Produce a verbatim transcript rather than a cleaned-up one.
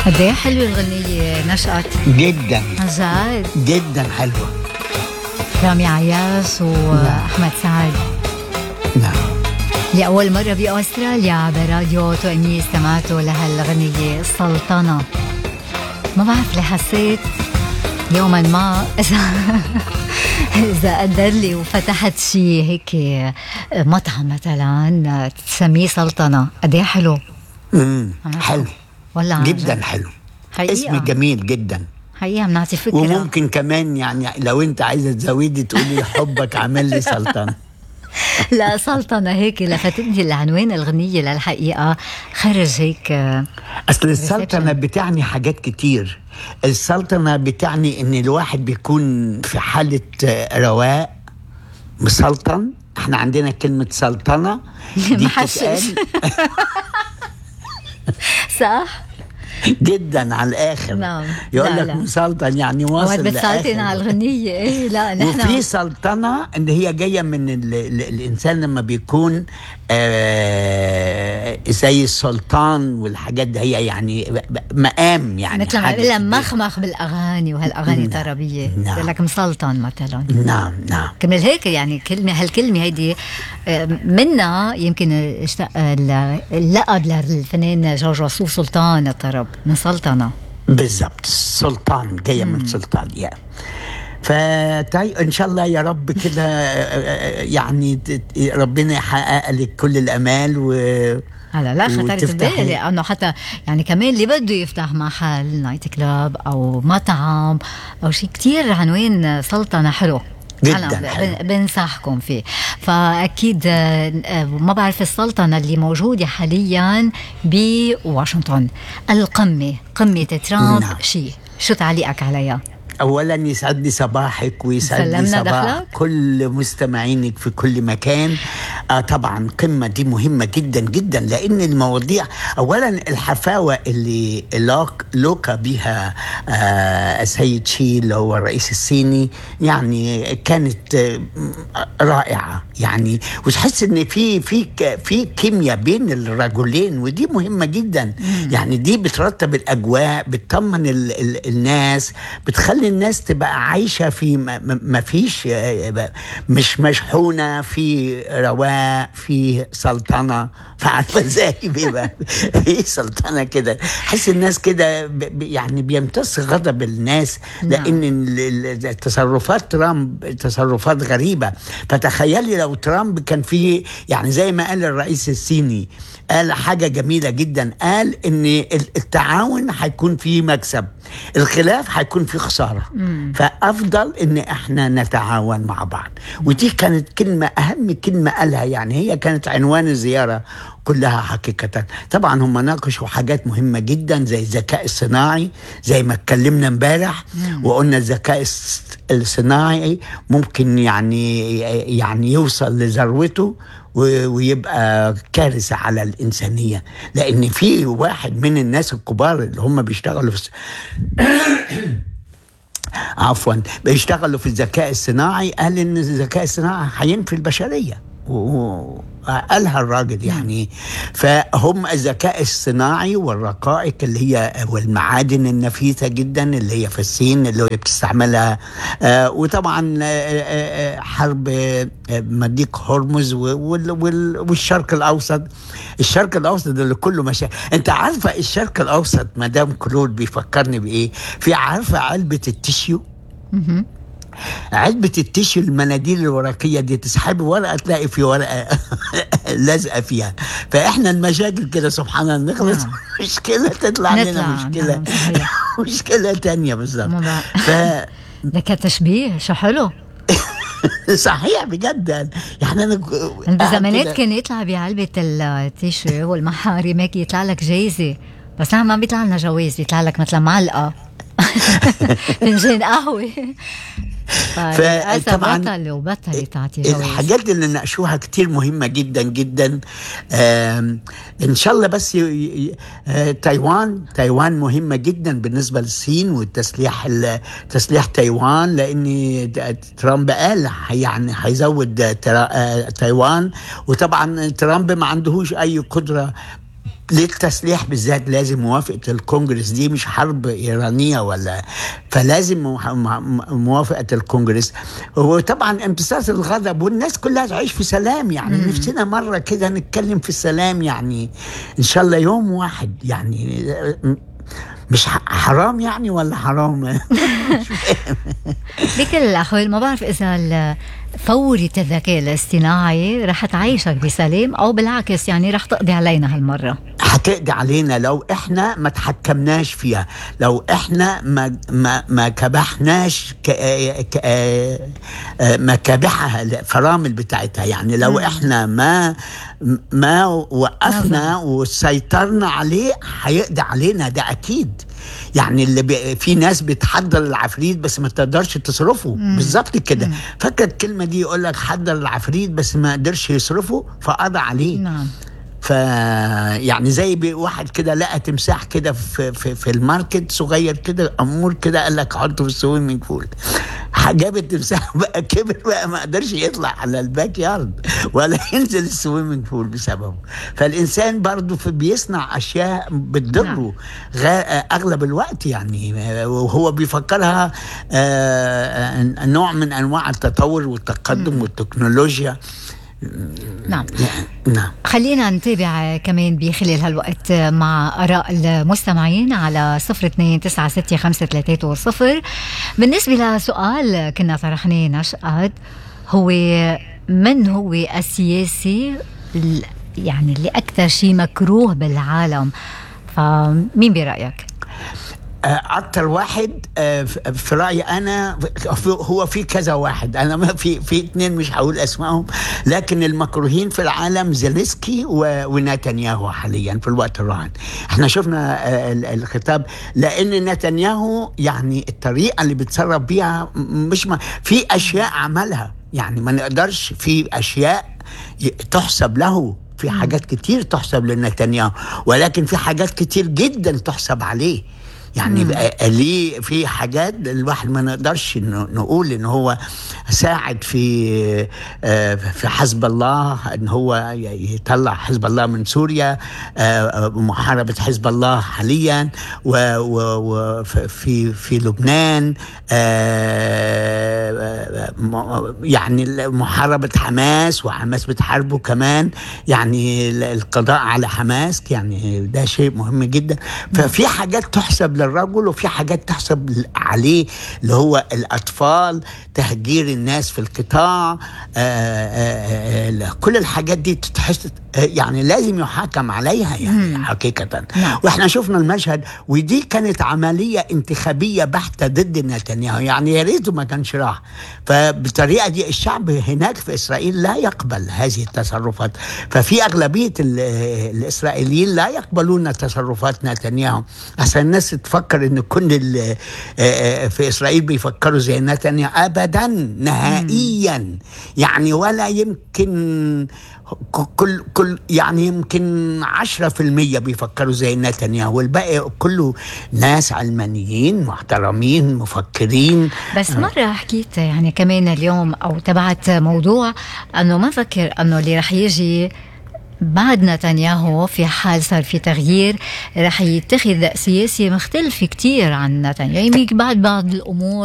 قد ايه حلوه الغنية نشأت جدا جد جدا حلوة. رامي عياش وأحمد سعد. نعم. لأول مرة بأستراليا براديو توني استمعتوا لهالغنية السلطنة. ما بعرف ليه حسيت يوما ما إذا إذا قدر لي وفتحت شي هيك مطعم مثلا تسميه سلطنة. قد ايه حلو. امم حلو والله جدا حلو. حقيقة. اسم جميل جدا حقيقة بنعطي فكرة. وممكن كمان يعني لو انت عايزة تزودي تقولي حبك عمل لي سلطنة. لا سلطنة هيك لفتتني العنوان الغنية للحقيقة خرج هيك. أصل السلطنة بتعني حاجات كتير. السلطنة بتعني إن الواحد بيكون في حالة رواء مسلطن. احنا عندنا كلمة سلطنة دي بتتقال صح جدا على الآخر. نعم. يقول لك مسلطن يعني واصل بتسلطن على الغنية. إيه لا نحن وفي سلطنة إن هي جاية من ال ال الإنسان لما بيكون آه زي السلطان والحاجات دي، هي يعني مقام يعني مثل ما قلنا مخمخ بالأغاني وهالأغاني الطربية. نعم. يقول لك مسلطن مثلا. نعم نعم. كمل هيك يعني كلمة هالكلمة هيدي منا يمكن اشتق اللقب للفنان جورج وسوف سلطان الطرب من سلطنة. بالضبط سلطان جاية من سلطان يعني. فتاي ان شاء الله يا رب كده يعني ربنا يحقق لك كل الامال و هلا لا خطرت ببالي لانه حتى يعني كمان اللي بده يفتح محل نايت كلاب او مطعم او شيء كتير عنوان سلطنة حلو جدا حلو. بنصحكم فيه. فأكيد ما بعرف السلطنة اللي موجودة حاليا بواشنطن القمة قمة ترامب. نعم. شيء شو تعليقك عليها؟ أولا يسعد لي صباحك ويسعد لي صباح دخلك. كل مستمعينك في كل مكان. آه طبعا قمة دي مهمة جدا جدا لأن المواضيع أولا الحفاوة اللي لوك لوكا بها آه السيد شي اللي هو الرئيس الصيني يعني كانت آه رائعة يعني. وتحس إن في في في كيمياء بين الرجلين ودي مهمة جدا. مم. يعني دي بترتب الأجواء بتطمن ال ال الناس بتخلي الناس تبقى عايشة في ما فيش مش مشحونة في رواء في سلطنة. فعارفة ازاي بيبقى في سلطنة كده حس الناس كده يعني بيمتص غضب الناس. لأن تصرفات ترامب تصرفات غريبة. فتخيلي لو ترامب كان فيه يعني زي ما قال الرئيس الصيني قال حاجة جميلة جدا. قال ان التعاون هيكون فيه مكسب الخلاف هيكون فيه خسارة. مم. فأفضل ان احنا نتعاون مع بعض. ودي كانت كلمة اهم كلمة قالها يعني هي كانت عنوان الزيارة كلها حقيقة. طبعا هم ناقشوا حاجات مهمة جدا زي الذكاء الصناعي زي ما اتكلمنا امبارح وقلنا الذكاء الصناعي ممكن يعني يعني يوصل لذروته ويبقى كارثة على الإنسانية. لأن في واحد من الناس الكبار اللي هم بيشتغلوا في عفوا بيشتغلوا في الذكاء الصناعي قال إن الذكاء الصناعي هينفي البشرية وقالها الراجل يعني. فهم الذكاء الصناعي والرقائق اللي هي والمعادن النفيسة جدا اللي هي في الصين اللي هي بتستعملها. آه وطبعا آه حرب آه مضيق هرمز والشرق الأوسط. الشرق الأوسط اللي كله مشاكل. انت عارفة الشرق الأوسط مدام كلود بيفكرني بإيه؟ في عارفة علبة التيشيو؟ علبة التيشو المناديل الورقية دي تسحب ورقة تلاقي في ورقة لازقة فيها. فإحنا المشاكل كده سبحان الله نخلص مشكلة تطلع لنا مشكلة مشكلة تانية بالظبط. ف ده كتشبيه شو حلو. صحيح بجد يعني أنا بزمانات كان يطلع بعلبة التيشو والمحارم هيك يطلع لك جايزة. بس نحن ما بيطلع لنا جوائز بيطلع لك مثل معلقة فنجان قهوة. فطبعا بطل وبطل تعطي الحاجات اللي ناقشوها كتير مهمة جدا جدا. ان شاء الله بس تايوان تايوان مهمة جدا بالنسبة للصين والتسليح تسليح تايوان لان ترامب قال يعني هيزود تايوان. وطبعا ترامب ما عندهوش اي قدرة للتسليح بالذات لازم موافقة الكونجرس، دي مش حرب إيرانية ولا، فلازم موافقة الكونجرس. وطبعا امتصاص الغضب، والناس كلها تعيش في سلام يعني. مم. نفسنا مرة كده نتكلم في السلام يعني، إن شاء الله يوم واحد يعني. مش حرام يعني ولا حرام؟ بكل الأحوال ما بعرف إذا فورة الذكاء الاصطناعي رح تعيشك بسلام أو بالعكس يعني رح تقضي علينا هالمرة. هتقضي علينا لو احنا ما تحكمناش فيها، لو احنا ما ما ما كبحناش ك ك ما كبحها الفرامل بتاعتها يعني. لو احنا ما ما وقفنا وسيطرنا عليه هيقضي علينا، ده اكيد يعني. اللي بي... في ناس بتحضر العفريت بس ما تقدرش تصرفه، بالظبط كده. فاكر الكلمه دي، يقول لك حضر العفريت بس ما قدرش يصرفه فقضى عليه. نعم. ف يعني زي واحد كده لقى تمساح كده في في, في الماركت صغير كده امور كده، قال لك حطه في السويمنج بول. جاب التمساح بقى كبر بقى ما قدرش يطلع على الباك يارد ولا ينزل السويمنج بول بسببه. فالإنسان برضو بيصنع أشياء بتضره أغلب الوقت يعني، وهو بيفكرها نوع من أنواع التطور والتقدم والتكنولوجيا. نعم. نعم. خلينا نتابع كمان بخلال هالوقت مع آراء المستمعين على صفر اثنين تسعة ستة خمسة ثلاثة صفر. بالنسبة لسؤال كنا طرحناه نشأت، هو من هو السياسي يعني اللي أكثر شيء مكروه بالعالم؟ فمين برأيك؟ أكتر واحد في رأيي أنا هو في كذا واحد، أنا ما في في اثنين مش هقول أسمائهم، لكن المكروهين في العالم زيلينسكي ونتنياهو حاليا في الوقت الراهن. احنا شفنا الخطاب، لأن نتنياهو يعني الطريقة اللي بتصرف بيها مش ما في أشياء عملها يعني ما نقدرش، في أشياء تحسب له، في حاجات كتير تحسب لنتنياهو، ولكن في حاجات كتير جدا تحسب عليه يعني. ليه في حاجات الواحد ما نقدرش نقول ان هو ساعد في في حزب الله، ان هو يطلع حزب الله من سوريا، محاربة حزب الله حاليا، وفي في لبنان يعني محاربة حماس، وحماس بتحاربه كمان يعني، القضاء على حماس يعني ده شيء مهم جدا. ففي حاجات تحسب للرجل وفي حاجات تحسب عليه، اللي هو الأطفال، تهجير الناس في القطاع، آآ آآ كل الحاجات دي تتحس يعني لازم يحاكم عليها يعني مم. حقيقة. نعم. واحنا شفنا المشهد، ودي كانت عملية انتخابية بحتة ضد نتنياهو يعني، يا ريته ما كانش راح. فبالطريقة دي الشعب هناك في إسرائيل لا يقبل هذه التصرفات، ففي أغلبية الإسرائيليين لا يقبلون تصرفات نتنياهو. عشان الناس تفكر ان كل في إسرائيل بيفكروا زي نتنياهو، أبدا نهائيا مم. يعني، ولا يمكن كل كل يعني يمكن عشرة في المية بيفكروا زي نتنياهو، والباقي كله ناس علمانيين محترمين مفكرين. بس مرة حكيت يعني كمان اليوم أو تبعت موضوع أنه ما فكر أنه اللي رح يجي بعد نتنياهو في حال صار في تغيير رح يتخذ سياسي مختلف كتير عن نتنياهو، يعني بعد بعض الأمور